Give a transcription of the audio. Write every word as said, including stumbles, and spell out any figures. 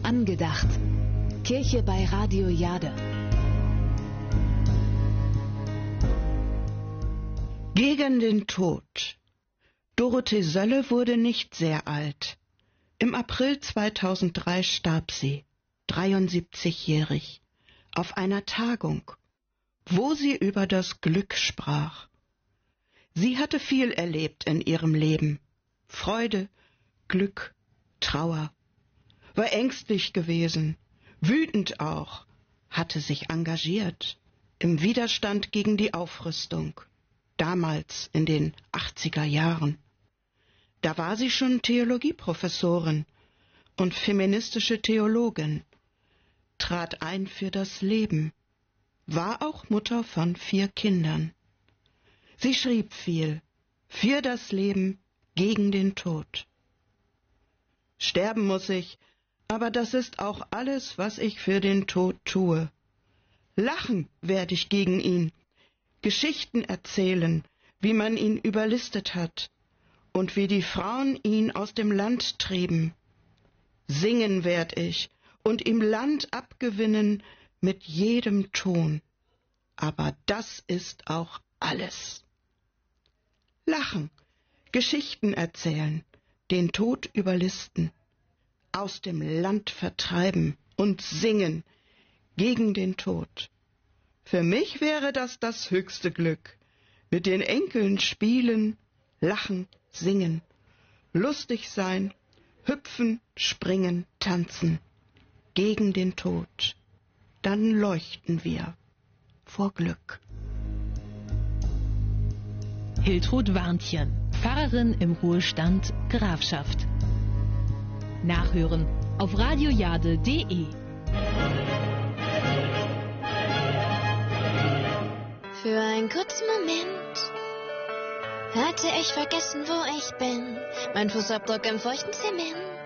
Angedacht. Kirche bei Radio Jade. Gegen den Tod. Dorothee Sölle wurde nicht sehr alt. Im April zweitausenddrei starb sie, dreiundsiebzigjährig, auf einer Tagung, wo sie über das Glück sprach. Sie hatte viel erlebt in ihrem Leben. Freude, Glück, Trauer. War ängstlich gewesen, wütend auch, hatte sich engagiert im Widerstand gegen die Aufrüstung, damals in den achtziger Jahren. Da war sie schon Theologieprofessorin und feministische Theologin, trat ein für das Leben, war auch Mutter von vier Kindern. Sie schrieb viel, für das Leben, gegen den Tod. Sterben muss ich, aber das ist auch alles, was ich für den Tod tue. Lachen werde ich gegen ihn, Geschichten erzählen, wie man ihn überlistet hat und wie die Frauen ihn aus dem Land trieben. Singen werd ich und ihm Land abgewinnen mit jedem Ton. Aber das ist auch alles. Lachen, Geschichten erzählen, den Tod überlisten, aus dem Land vertreiben und singen gegen den Tod. Für mich wäre das das höchste Glück, mit den Enkeln spielen, lachen, singen, lustig sein, hüpfen, springen, tanzen, gegen den Tod. Dann leuchten wir vor Glück. Hiltrud Warntjen, Pfarrerin im Ruhestand Grafschaft. Nachhören auf radiojade punkt de. Für einen kurzen Moment hatte ich vergessen, wo ich bin. Mein Fußabdruck im feuchten Zement.